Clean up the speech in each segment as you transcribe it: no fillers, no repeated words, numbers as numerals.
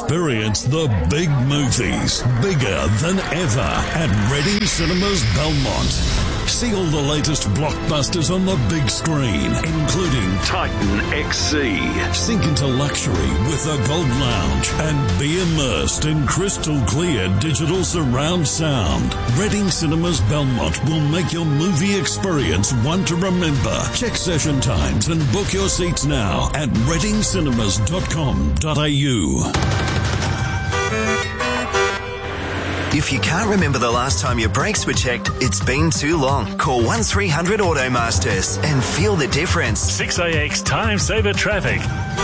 Experience the big movies, bigger than ever, at Reading Cinemas Belmont. See all the latest blockbusters on the big screen, including Titan XC. Sink into luxury with a Gold Lounge and be immersed in crystal clear digital surround sound. Reading Cinemas Belmont will make your movie experience one to remember. Check session times and book your seats now at readingcinemas.com.au. If you can't remember the last time your brakes were checked, it's been too long. Call 1300 Automasters and feel the difference. 6AX Time Saver Traffic.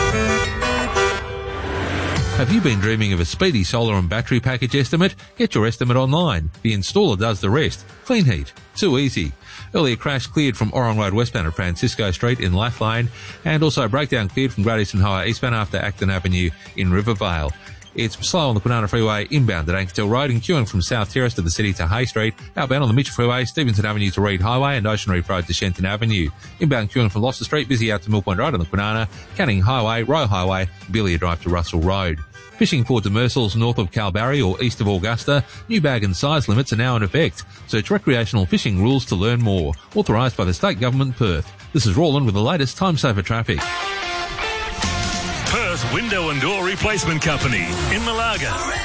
Have you been dreaming of a speedy solar and battery package estimate? Get your estimate online. The installer does the rest. Clean heat. Too easy. Earlier crash cleared from Orong Road westbound at Francisco Street in Laff Lane, and also breakdown cleared from Great Eastern Highway eastbound after Acton Avenue in Rivervale. It's slow on the Kwinana Freeway inbound at Ankersdale Road and queuing from South Terrace to the city to Hay Street. Outbound on the Mitchell Freeway, Stevenson Avenue to Reed Highway and Ocean Reef Road to Shenton Avenue. Inbound queuing from Gloucester Street, busy out to Mill Point Road on the Kwinana, Canning Highway, Roe Highway, Billia Drive to Russell Road. Fishing for demersals north of Kalbarri or east of Augusta, new bag and size limits are now in effect. Search recreational fishing rules to learn more. Authorised by the State Government, Perth. This is Roland with the latest Time Saver Traffic. Perth Window and Door Replacement Company in Malaga.